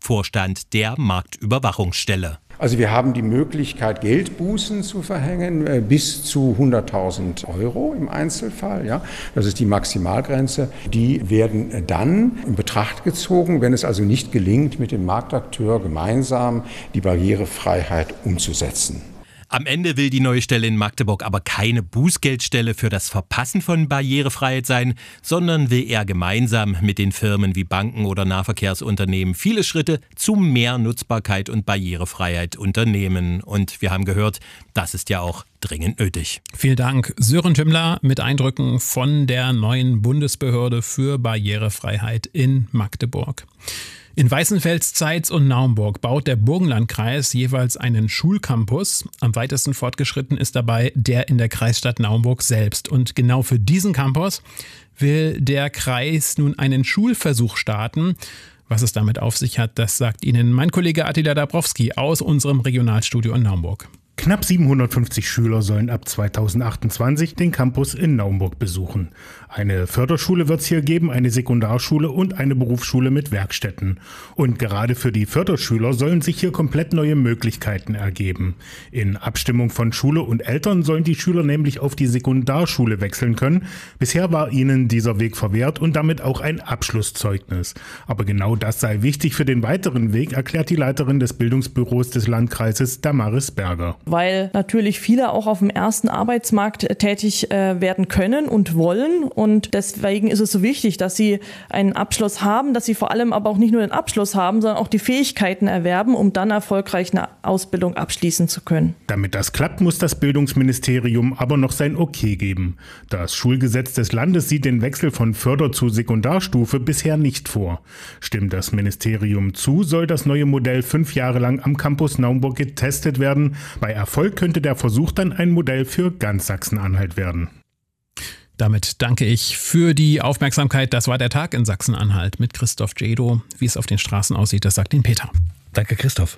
Vorstand der Marktüberwachungsstelle. Also wir haben die Möglichkeit, Geldbußen zu verhängen, bis zu 100.000 € im Einzelfall. Ja. Das ist die Maximalgrenze. Die werden dann in Betracht gezogen, wenn es also nicht gelingt, mit dem Marktakteur gemeinsam die Barrierefreiheit umzusetzen. Am Ende will die neue Stelle in Magdeburg aber keine Bußgeldstelle für das Verpassen von Barrierefreiheit sein, sondern will eher gemeinsam mit den Firmen wie Banken oder Nahverkehrsunternehmen viele Schritte zu mehr Nutzbarkeit und Barrierefreiheit unternehmen. Und wir haben gehört, das ist ja auch dringend nötig. Vielen Dank, Sören Tümmler mit Eindrücken von der neuen Bundesbehörde für Barrierefreiheit in Magdeburg. In Weißenfels, Zeitz und Naumburg baut der Burgenlandkreis jeweils einen Schulcampus. Am weitesten fortgeschritten ist dabei der in der Kreisstadt Naumburg selbst. Und genau für diesen Campus will der Kreis nun einen Schulversuch starten. Was es damit auf sich hat, das sagt Ihnen mein Kollege Attila Dabrowski aus unserem Regionalstudio in Naumburg. Knapp 750 Schüler sollen ab 2028 den Campus in Naumburg besuchen. Eine Förderschule wird es hier geben, eine Sekundarschule und eine Berufsschule mit Werkstätten. Und gerade für die Förderschüler sollen sich hier komplett neue Möglichkeiten ergeben. In Abstimmung von Schule und Eltern sollen die Schüler nämlich auf die Sekundarschule wechseln können. Bisher war ihnen dieser Weg verwehrt und damit auch ein Abschlusszeugnis. Aber genau das sei wichtig für den weiteren Weg, erklärt die Leiterin des Bildungsbüros des Landkreises, Damaris Berger. Weil natürlich viele auch auf dem ersten Arbeitsmarkt tätig werden können und wollen. Und deswegen ist es so wichtig, dass sie einen Abschluss haben, dass sie vor allem aber auch nicht nur den Abschluss haben, sondern auch die Fähigkeiten erwerben, um dann erfolgreich eine Ausbildung abschließen zu können. Damit das klappt, muss das Bildungsministerium aber noch sein Okay geben. Das Schulgesetz des Landes sieht den Wechsel von Förder- zu Sekundarstufe bisher nicht vor. Stimmt das Ministerium zu, soll das neue Modell 5 Jahre lang am Campus Naumburg getestet werden. Bei Erfolg könnte der Versuch dann ein Modell für ganz Sachsen-Anhalt werden. Damit danke ich für die Aufmerksamkeit. Das war der Tag in Sachsen-Anhalt mit Christoph Jedo. Wie es auf den Straßen aussieht, das sagt Ihnen Peter. Danke, Christoph.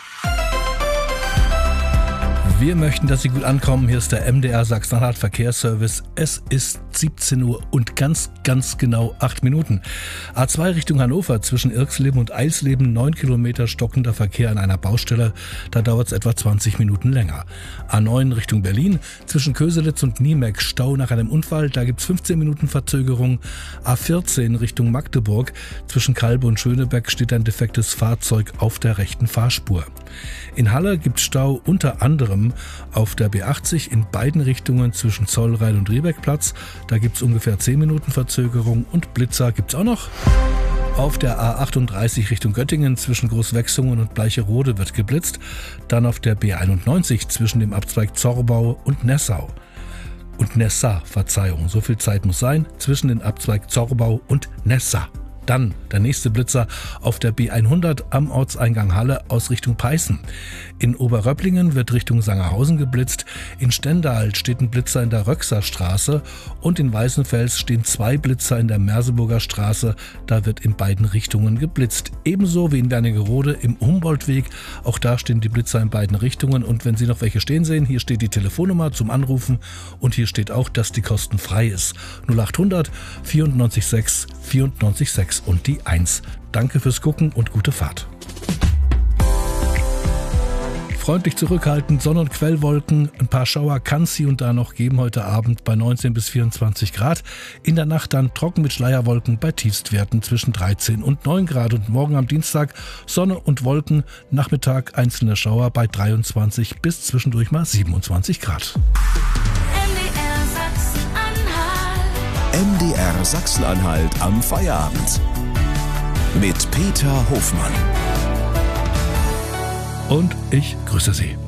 Wir möchten, dass Sie gut ankommen. Hier ist der MDR Sachsen-Anhalt Verkehrsservice. Es ist 17 Uhr und ganz genau 8 Minuten. A2 Richtung Hannover zwischen Irxleben und Eisleben 9 Kilometer stockender Verkehr an einer Baustelle. Da dauert es etwa 20 Minuten länger. A9 Richtung Berlin zwischen Köselitz und Niemeck Stau nach einem Unfall. Da gibt es 15 Minuten Verzögerung. A14 Richtung Magdeburg zwischen Kalbe und Schönebeck steht ein defektes Fahrzeug auf der rechten Fahrspur. In Halle gibt es Stau unter anderem auf der B80 in beiden Richtungen zwischen Zollrhein und Riebeckplatz. Da gibt es ungefähr 10 Minuten Verzögerung und Blitzer gibt es auch noch. Auf der A38 Richtung Göttingen zwischen Großwechsungen und Bleicherode wird geblitzt. Dann auf der B91 zwischen dem Abzweig Zorbau und Nessau. So viel Zeit muss sein, zwischen den Abzweig Zorbau und Nessa. Dann der nächste Blitzer auf der B100 am Ortseingang Halle aus Richtung Peißen. In Oberröpplingen wird Richtung Sangerhausen geblitzt. In Stendal steht ein Blitzer in der Röxer Straße und in Weißenfels stehen 2 Blitzer in der Merseburger Straße. Da wird in beiden Richtungen geblitzt. Ebenso wie in Wernigerode im Humboldtweg. Auch da stehen die Blitzer in beiden Richtungen. Und wenn Sie noch welche stehen sehen, hier steht die Telefonnummer zum Anrufen und hier steht auch, dass die kostenfrei ist. 0800 94 6 94 6 und die 1. Danke fürs Gucken und gute Fahrt. Freundlich zurückhaltend, Sonne- und Quellwolken, ein paar Schauer kann es hier und da noch geben heute Abend bei 19 bis 24 Grad. In der Nacht dann trocken mit Schleierwolken bei Tiefstwerten zwischen 13 und 9 Grad. Und morgen am Dienstag Sonne und Wolken, Nachmittag einzelne Schauer bei 23 bis zwischendurch mal 27 Grad. MDR Sachsen-Anhalt am Feierabend. Mit Peter Hofmann. Und ich grüße Sie.